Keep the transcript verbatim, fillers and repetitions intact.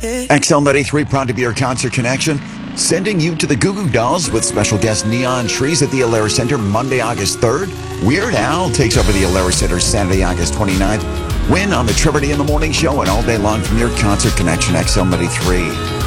X L ninety-three proud to be your concert connection, sending you to the Goo Goo Dolls with special guest Neon Trees at the Alara Center Monday, August third. Weird Al takes over the Alara Center Saturday, August twenty-ninth. Win on the Trevor D in the Morning Show and all day long from your concert connection X L ninety-three.